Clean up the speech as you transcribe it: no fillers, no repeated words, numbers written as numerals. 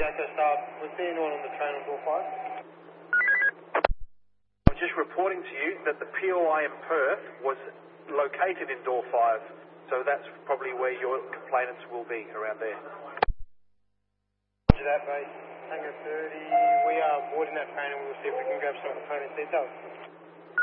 Delta staff, was there anyone on the train on door 5? I'm just reporting to you that the POI in Perth was located in door 5, so that's probably where your complainants will be, around there. Roger that, base. Tango 30, we are boarding that train and we'll see if we can grab some complainants details.